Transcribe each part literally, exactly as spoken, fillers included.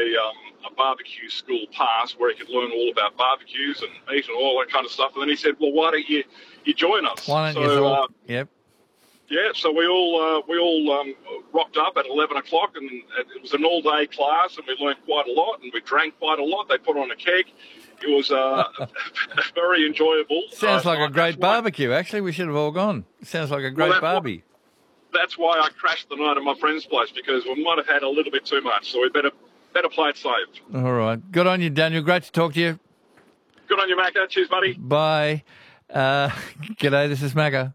um, a barbecue school pass where he could learn all about barbecues and meat and all that kind of stuff. And then he said, "Well, why don't you you join us?" Why don't so, you? All, uh, yep. Yeah, so we all uh, we all um, rocked up at eleven o'clock, and it was an all-day class, and we learned quite a lot, and we drank quite a lot. They put on a keg. It was uh, very enjoyable. Sounds uh, like a great barbecue. Actually, we should have all gone. Sounds like a great well, barbie. That's why I crashed the night at my friend's place, because we might have had a little bit too much. So we better better play it safe. All right. Good on you, Daniel. Great to talk to you. Good on you, Macca. Cheers, buddy. Bye. Uh, g'day, this is Macca.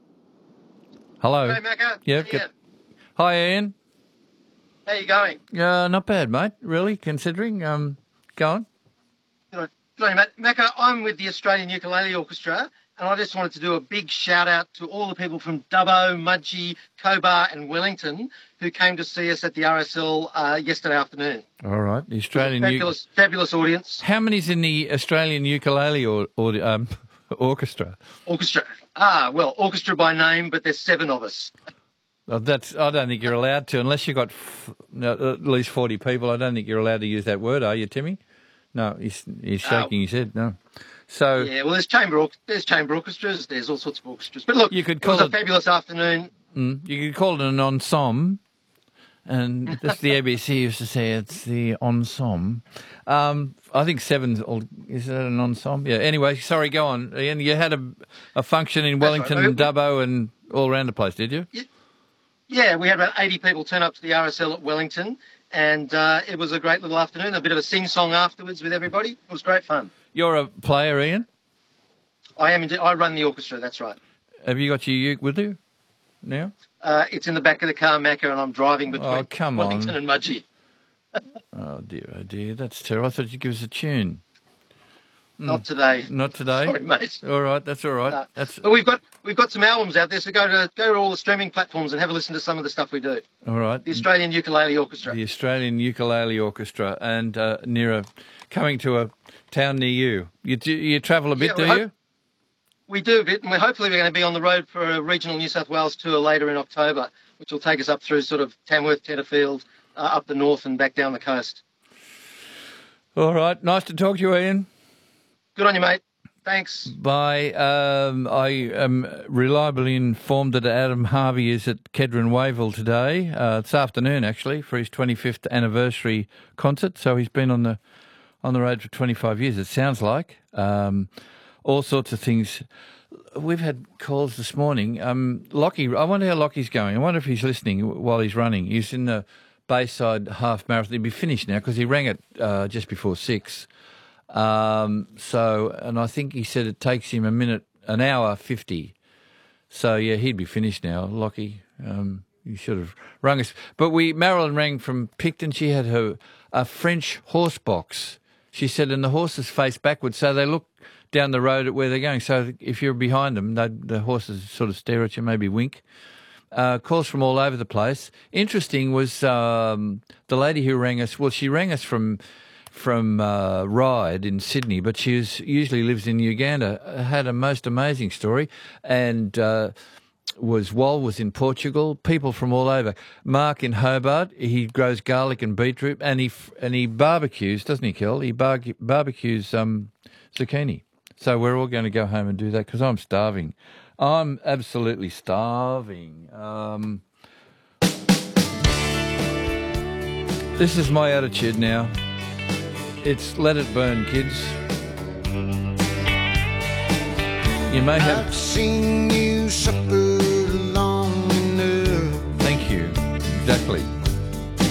Hello. Hey, Macca. Yep. Good. Hi, Ian. How you going? Uh, not bad, mate. Really, considering. Um, go on. Good on, good on you, mate. Macca, I'm with the Australian Ukulele Orchestra, and I just wanted to do a big shout-out to all the people from Dubbo, Mudgee, Cobar and Wellington who came to see us at the R S L uh, yesterday afternoon. All right. The Australian... Fabulous, u- fabulous audience. How many's in the Australian Ukulele or, or um, Orchestra? Orchestra. Ah, well, orchestra by name, but there's seven of us. Oh, that's. I don't think you're allowed to, unless you've got f- no, at least forty people. I don't think you're allowed to use that word, are you, Timmy? No, he's, he's shaking oh. his head, no. So yeah, well, there's chamber, there's chamber orchestras, there's all sorts of orchestras. But look, you could it call was it, a fabulous afternoon. Mm, you could call it an ensemble, and that's the A B C used to say it's the ensemble. Um, I think seven's all, is that an ensemble? Yeah. Anyway, sorry, go on. Ian, you had a a function in Wellington right. and Dubbo and all around the place, did you? Yeah, yeah, we had about eighty people turn up to the R S L at Wellington, and uh, it was a great little afternoon. A bit of a sing-song afterwards with everybody. It was great fun. You're a player, Ian? I am. Indeed, I run the orchestra. That's right. Have you got your uke with you now? Uh, it's in the back of the car, Macca, and I'm driving between oh, come Wellington on. and Mudgee. Oh, dear, oh, dear. That's terrible. I thought you'd give us a tune. Not mm. today. Not today? Sorry, mate. All right, that's all right. No. That's... But we've got we've got some albums out there, so go to go to all the streaming platforms and have a listen to some of the stuff we do. All right. The Australian Ukulele Orchestra. The Australian Ukulele Orchestra, and uh, near a, coming to a town near you. You do, you travel a bit, yeah, do hope, you? We do a bit, and we're hopefully we're going to be on the road for a regional New South Wales tour later in October, which will take us up through sort of Tamworth, Tenterfield, uh, up the north and back down the coast. All right. Nice to talk to you, Ian. Good on you, mate. Thanks. Bye. Um, I am reliably informed that Adam Harvey is at Kedron Wavell today, uh, this afternoon actually, for his twenty-fifth anniversary concert. So he's been on the on the road for twenty-five years, it sounds like. Um, all sorts of things. We've had calls this morning. Um, Lockie, I wonder how Lockie's going. I wonder if he's listening while he's running. He's in the Bayside half marathon. He'll be finished now because he rang it uh, just before six. Um, so, and I think he said it takes him a minute, an hour fifty. So yeah, he'd be finished now. Lockie, um, you should have rung us. But we, Marilyn rang from Picton. She had her a French horse box. She said, and the horses face backwards, so they look down the road at where they're going. So if you're behind them, the horses sort of stare at you, maybe wink. Uh, calls from all over the place. Interesting was um, the lady who rang us. Well, she rang us from from uh, Ryde in Sydney, but she was, usually lives in Uganda. Had a most amazing story, and uh, was Wal was in Portugal. People from all over. Mark in Hobart. He grows garlic and beetroot, and he and he barbecues, doesn't he, Kel? He bar- barbecues um, zucchini. So we're all going to go home and do that because I'm starving. I'm absolutely starving. Um, this is my attitude now. It's let it burn, kids. You may have... I've seen you suffer long enough. Thank you. Exactly.